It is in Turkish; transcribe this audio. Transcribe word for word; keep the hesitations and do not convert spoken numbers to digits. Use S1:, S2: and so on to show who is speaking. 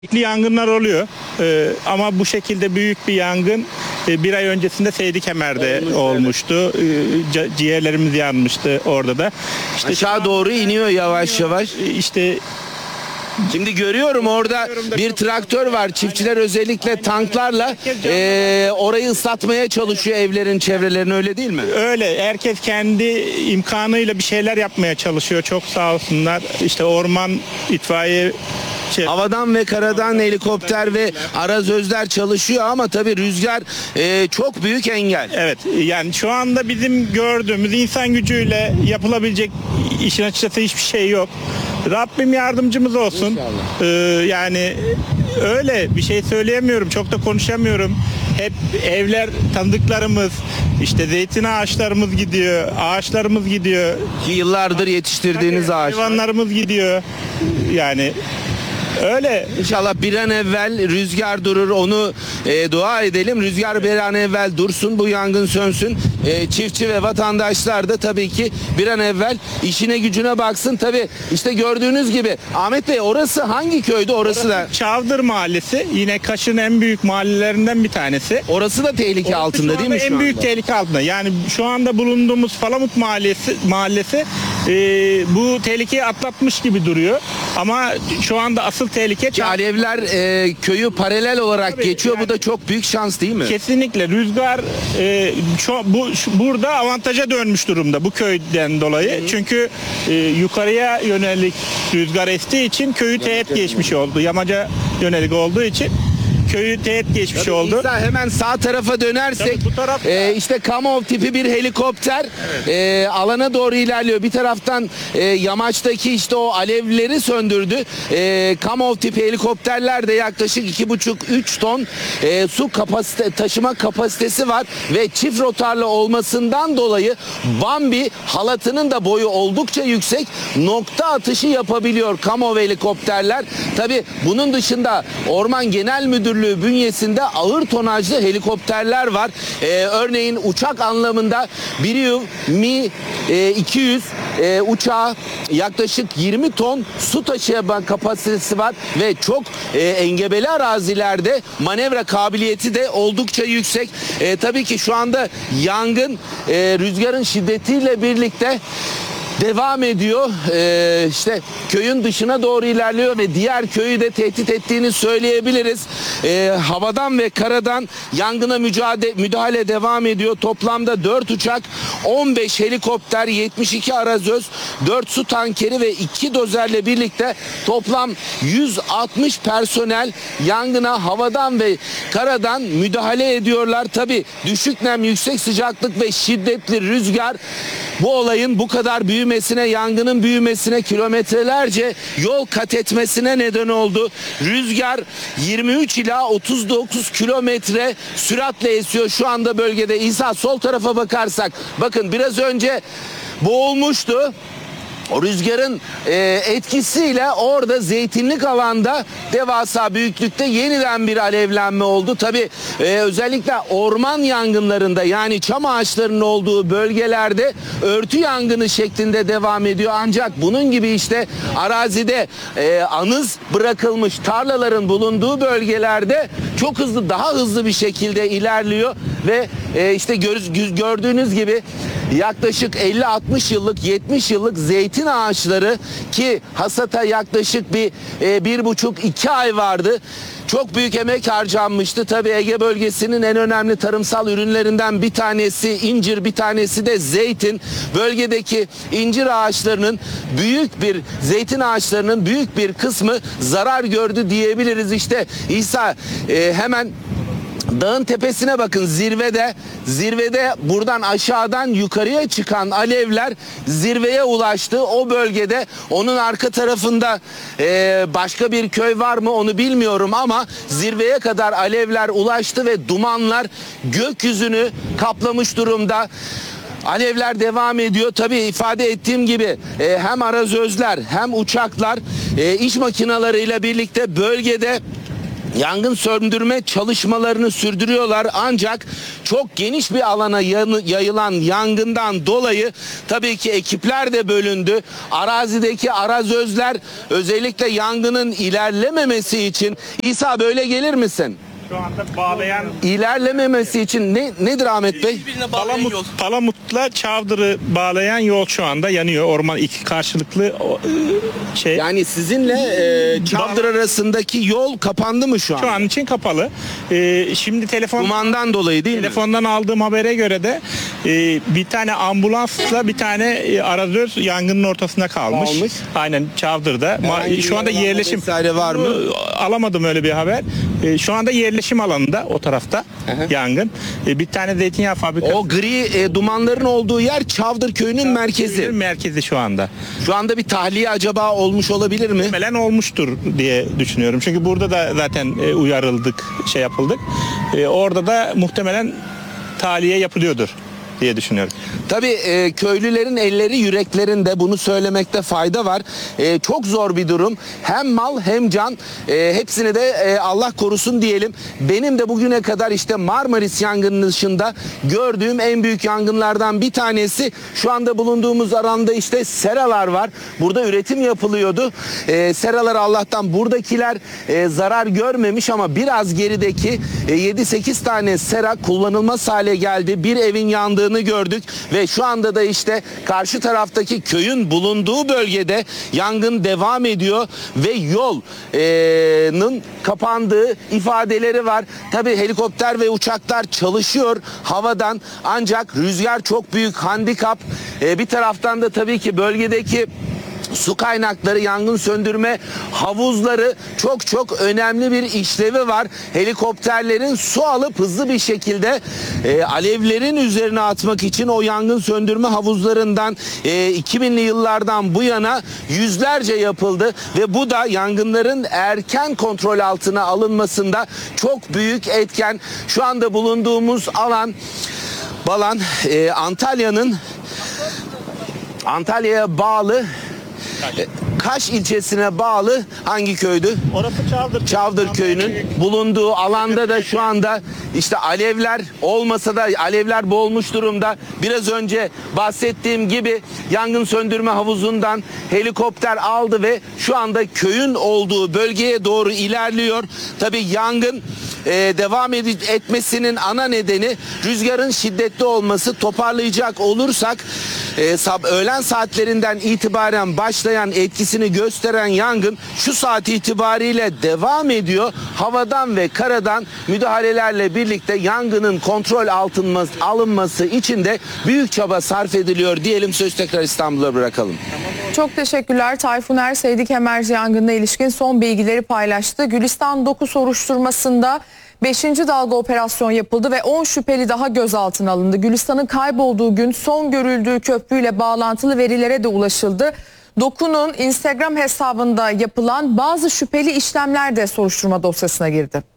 S1: Çeşitli yangınlar oluyor ee, ama bu şekilde büyük bir yangın e, bir ay öncesinde Seydikemer'de
S2: Olmuş,
S1: olmuştu. Ee, ci- ciğerlerimiz yanmıştı orada da. İşte
S2: Aşağı doğru iniyor yavaş yavaş.
S1: işte
S2: Şimdi görüyorum orada bir traktör var. Çiftçiler özellikle tanklarla eee, orayı ıslatmaya çalışıyor, evlerin çevrelerini, öyle değil mi?
S1: öyle herkes kendi imkanıyla bir şeyler yapmaya çalışıyor. Çok sağ olsunlar. İşte orman, itfaiye şey,
S2: Havadan ve karadan helikopter ve arazözler çalışıyor ama tabii rüzgar eee, çok büyük engel.
S1: evet, yani şu anda bizim gördüğümüz insan gücüyle yapılabilecek işin açıkçası hiçbir şey yok. Rabbim yardımcımız olsun. Ee, yani öyle bir şey söyleyemiyorum. Çok da konuşamıyorum. Hep evler tanıdıklarımız, işte zeytin ağaçlarımız gidiyor, ağaçlarımız gidiyor,
S2: Ki yıllardır yetiştirdiğiniz ağaç.
S1: hayvanlarımız gidiyor. Yani öyle.
S2: İnşallah bir an evvel rüzgar durur, onu e, dua edelim. Rüzgar bir an evvel dursun, bu yangın sönsün. E, çiftçi ve vatandaşlar da tabii ki bir an evvel işine gücüne baksın. Tabii işte gördüğünüz gibi Ahmet Bey, orası hangi köydü? Orası da
S1: Çavdır Mahallesi yine Kaş'ın en büyük mahallelerinden bir tanesi.
S2: orası da tehlike
S1: Orası
S2: altında
S1: şu
S2: değil mi
S1: anda
S2: şu
S1: en büyük
S2: anda?
S1: tehlike altında. Yani şu anda bulunduğumuz Palamut Mahallesi mahallesi e, bu tehlikeyi atlatmış gibi duruyor. Ama şu anda asıl tehlike
S2: Ki alevler e, köyü paralel olarak
S1: Tabii,
S2: geçiyor.
S1: yani-
S2: Bu da çok büyük şans değil mi?
S1: kesinlikle rüzgar e, şu, bu şu- burada avantaja dönmüş durumda bu köyden dolayı. Çünkü e, yukarıya yönelik rüzgar estiği için köyü teğet geçmiş oldu. Yamaca yönelik olduğu için köyü teğet geçmiş oldu.
S2: İsa, hemen sağ tarafa dönersek
S1: Tabii bu tarafta-
S2: e, işte Kamov tipi bir helikopter e, alana doğru ilerliyor. Bir taraftan e, yamaçtaki işte o alevleri söndürdü. E, Kamov tipi helikopterler de yaklaşık iki buçuk üç ton e, su kapasite taşıma kapasitesi var ve çift rotarlı olmasından dolayı Bambi halatının da boyu oldukça yüksek, nokta atışı yapabiliyor Kamov helikopterler. Tabi bunun dışında Orman Genel Müdürlüğü bünyesinde ağır tonajlı helikopterler var. Ee, örneğin uçak anlamında Biriu Mi e, iki yüz e, uçağı yaklaşık yirmi ton su taşıyabilme kapasitesi var ve çok e, engebeli arazilerde manevra kabiliyeti de oldukça yüksek. E, tabii ki şu anda yangın e, rüzgarın şiddetiyle birlikte devam ediyor. Ee, işte köyün dışına doğru ilerliyor ve diğer köyü de tehdit ettiğini söyleyebiliriz. Ee, havadan ve karadan yangına mücadele, müdahale devam ediyor. Toplamda dört uçak, on beş helikopter, yetmiş iki arazöz, dört su tankeri ve iki dozerle birlikte toplam yüz altmış personel yangına havadan ve karadan müdahale ediyorlar. Tabii düşük nem, yüksek sıcaklık ve şiddetli rüzgar bu olayın bu kadar büyümesine, yangının büyümesine, kilometrelerce yol kat etmesine neden oldu. Rüzgar yirmi üç ila otuz dokuz kilometre süratle esiyor şu anda bölgede. İsa, sol tarafa bakarsak, bakın biraz önce boğulmuştu. O rüzgarın e, etkisiyle orada zeytinlik alanda devasa büyüklükte yeniden bir alevlenme oldu. Tabii e, özellikle orman yangınlarında, yani çam ağaçlarının olduğu bölgelerde örtü yangını şeklinde devam ediyor. Ancak bunun gibi işte arazide e, anız bırakılmış tarlaların bulunduğu bölgelerde çok hızlı, daha hızlı bir şekilde ilerliyor ve e, işte gör, gördüğünüz gibi yaklaşık elli altmış yıllık, yetmiş yıllık zeytin ağaçları, ki hasata yaklaşık bir e, bir buçuk iki ay vardı. Çok büyük emek harcanmıştı. Tabii Ege bölgesinin en önemli tarımsal ürünlerinden bir tanesi incir, bir tanesi de zeytin. Bölgedeki incir ağaçlarının büyük bir, zeytin ağaçlarının büyük bir kısmı zarar gördü diyebiliriz. İşte İsa, e, hemen dağın tepesine bakın, zirvede zirvede buradan aşağıdan yukarıya çıkan alevler zirveye ulaştı. O bölgede, onun arka tarafında e, başka bir köy var mı onu bilmiyorum ama zirveye kadar alevler ulaştı ve dumanlar gökyüzünü kaplamış durumda. Alevler devam ediyor. Tabii ifade ettiğim gibi e, hem arazözler hem uçaklar e, iş makinalarıyla birlikte bölgede yangın söndürme çalışmalarını sürdürüyorlar, ancak çok geniş bir alana yayılan yangından dolayı tabii ki ekipler de bölündü. Arazideki arazözler özellikle yangının ilerlememesi için, İsa böyle gelir misin?
S1: Şu anda bağlayan
S2: İlerlememesi için ne nedir Ahmet Bey?
S1: Palamut, Palamut'la Çavdır'ı bağlayan yol şu anda yanıyor. Orman iki karşılıklı o, e, şey.
S2: Yani sizinle e, Çavdır arasındaki yol kapandı mı şu an?
S1: Şu an için kapalı. E, şimdi telefon
S2: Dumandan dolayı değil mi?
S1: telefondan aldığım habere göre de e, bir tane ambulansla bir tane e, arazöz yangının ortasında kalmış.
S2: Kalmış.
S1: Aynen Çavdır'da.
S2: Herhangi
S1: Ma- şu anda
S2: bir yaralanma
S1: yerleşim
S2: vesaire var mı?
S1: Alamadım öyle bir haber. E, şu anda yerleşim alanında o tarafta
S2: Aha.
S1: yangın. E, bir tane zeytinyağı fabrikası.
S2: O gri e, dumanların olduğu yer Çavdır köyünün merkezi.
S1: merkezi şu anda.
S2: Şu anda bir tahliye acaba olmuş olabilir mi?
S1: Muhtemelen olmuştur diye düşünüyorum. Çünkü burada da zaten e, uyarıldık, şey yapıldık. E, orada da muhtemelen tahliye yapılıyordur diye düşünüyorum.
S2: Tabii e, köylülerin elleri yüreklerinde, bunu söylemekte fayda var. E, çok zor bir durum. Hem mal hem can. E, hepsini de e, Allah korusun diyelim. Benim de bugüne kadar işte Marmaris yangının dışında gördüğüm en büyük yangınlardan bir tanesi. Şu anda bulunduğumuz alanda işte seralar var. Burada üretim yapılıyordu. E, seralar Allah'tan buradakiler e, zarar görmemiş ama biraz gerideki e, yedi sekiz tane sera kullanılmaz hale geldi. Bir evin yandığı gördük ve şu anda da işte karşı taraftaki köyün bulunduğu bölgede yangın devam ediyor ve yolun kapandığı ifadeleri var. Tabii helikopter ve uçaklar çalışıyor havadan, ancak rüzgar çok büyük handikap. E, bir taraftan da tabii ki bölgedeki su kaynakları, yangın söndürme havuzları çok çok önemli bir işlevi var. Helikopterlerin su alıp hızlı bir şekilde e, alevlerin üzerine atmak için o yangın söndürme havuzlarından e, iki binli yıllardan bu yana yüzlerce yapıldı ve bu da yangınların erken kontrol altına alınmasında çok büyük etken. Şu anda bulunduğumuz alan Balan, e, Antalya'nın Antalya'ya bağlı Kaş ilçesine bağlı hangi köydü?
S1: Orası Çavdır.
S2: Çavdır köyünün bulunduğu alanda da şu anda işte alevler olmasa da alevler boğulmuş durumda. Biraz önce bahsettiğim gibi yangın söndürme havuzundan helikopter aldı ve şu anda köyün olduğu bölgeye doğru ilerliyor. Tabii yangın e, devam ed- etmesinin ana nedeni rüzgarın şiddetli olması. Toparlayacak olursak e, sab- öğlen saatlerinden itibaren başlayan, etkisini gösteren yangın şu saat itibariyle devam ediyor. Havadan ve karadan müdahalelerle birlikte yangının kontrol altına alınması için de büyük çaba sarf ediliyor diyelim. Söz tekrar İstanbul'a bırakalım.
S3: Çok teşekkürler. Tayfun Erseydik Kemerci yangınına ilişkin son bilgileri paylaştı. Gülistan dokuz soruşturmasında beşinci dalga operasyon yapıldı ve on şüpheli daha gözaltına alındı. Gülistan'ın kaybolduğu gün son görüldüğü köprüyle bağlantılı verilere de ulaşıldı. Doku'nun Instagram hesabında yapılan bazı şüpheli işlemler de soruşturma dosyasına girdi.